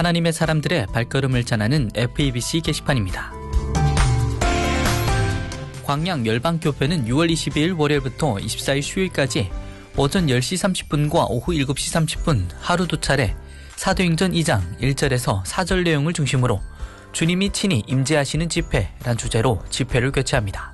하나님의 사람들의 발걸음을 전하는 FEBC 게시판입니다. 광양 열방교회는 6월 22일 월요일부터 24일 수요일까지 오전 10시 30분과 오후 7시 30분 하루 2차례 사도행전 2장 1절에서 4절 내용을 중심으로 주님이 친히 임재하시는 집회란 주제로 집회를 개최합니다.